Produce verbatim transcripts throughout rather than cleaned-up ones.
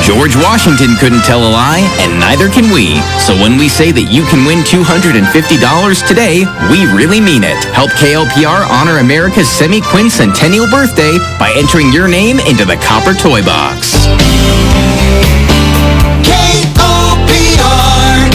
George Washington couldn't tell a lie, and neither can we. So when we say that you can win two hundred fifty dollars today, we really mean it. Help K L P R honor America's semi-quincentennial birthday by entering your name into the Copper Toy Box. K O P R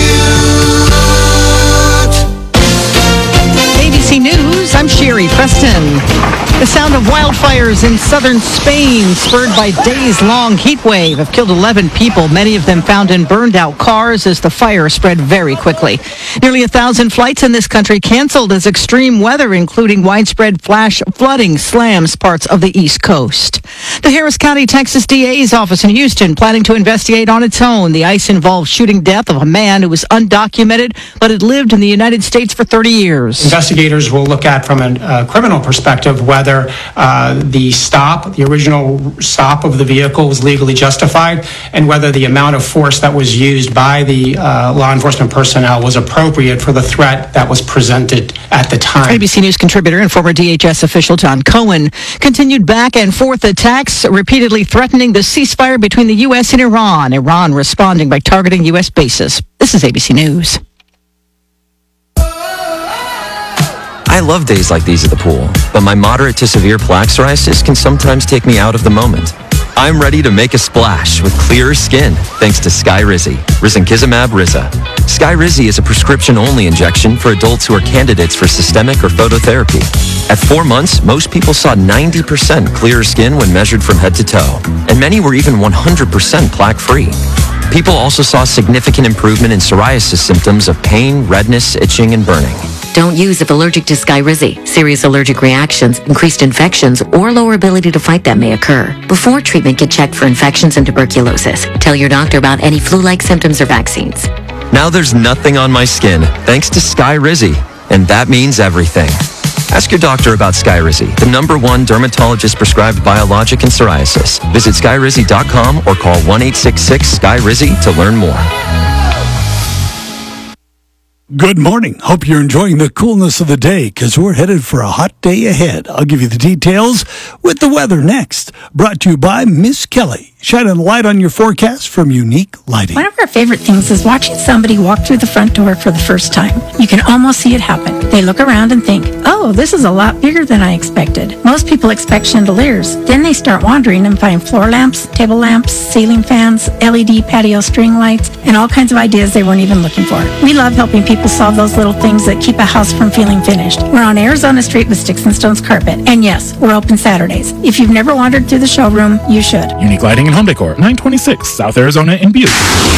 Butte. A B C News, I'm Sherry Preston. The sound of wildfires in southern Spain, spurred by days-long heat wave, have killed eleven people, many of them found in burned-out cars as the fire spread very quickly. Nearly a thousand flights in this country canceled as extreme weather, including widespread flash flooding, slams parts of the East Coast. The Harris County, Texas D A's office in Houston planning to investigate on its own the ice-involved shooting death of a man who was undocumented but had lived in the United States for thirty years. Investigators will look at, from a uh, criminal perspective, whether uh, the stop, the original stop of the vehicle was legally justified, and whether the amount of force that was used by the uh, law enforcement personnel was appropriate for the threat that was presented at the time. A B C News contributor and former D H S official John Cohen continued back and forth attacks, repeatedly threatening the ceasefire between the U S and Iran. Iran responding by targeting U S bases. This is A B C News. I love days like these at the pool, but my moderate to severe plaque psoriasis can sometimes take me out of the moment. I'm ready to make a splash with clearer skin thanks to Skyrizi, risankizumab Riza. Skyrizi is a prescription-only injection for adults who are candidates for systemic or phototherapy. At four months, most people saw ninety percent clearer skin when measured from head to toe, and many were even one hundred percent plaque-free. People also saw significant improvement in psoriasis symptoms of pain, redness, itching, and burning. Don't use if allergic to Skyrizi. Serious allergic reactions, increased infections, or lower ability to fight them may occur. Before treatment, get checked for infections and tuberculosis. Tell your doctor about any flu-like symptoms or vaccines. Now there's nothing on my skin thanks to Skyrizi, and that means everything. Ask your doctor about Skyrizi, the number one dermatologist-prescribed biologic in psoriasis. Visit skyrizi dot com or call one eight six six Skyrizi to learn more. Good morning. Hope you're enjoying the coolness of the day because we're headed for a hot day ahead. I'll give you the details with the weather next. Brought to you by Miss Kelly. Shining a light on your forecast from Unique Lighting. One of our favorite things is watching somebody walk through the front door for the first time. You can almost see it happen. They look around and think, oh, this is a lot bigger than I expected. Most people expect chandeliers. Then they start wandering and find floor lamps, table lamps, ceiling fans, L E D patio string lights, and all kinds of ideas they weren't even looking for. We love helping people solve those little things that keep a house from feeling finished. We're on Arizona Street with Sticks and Stones Carpet. And yes, we're open Saturdays. If you've never wandered through the showroom, you should. Unique Lighting and Home Decor, nine twenty-six South Arizona in Butte.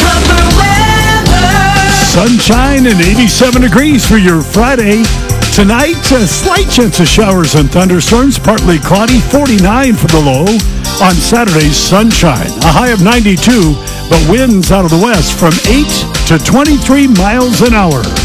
Sunshine and eighty-seven degrees for your Friday. Tonight, a slight chance of showers and thunderstorms, partly cloudy, forty-nine for the low. On Saturday, sunshine, a high of ninety-two, but winds out of the west from eight to twenty-three miles an hour.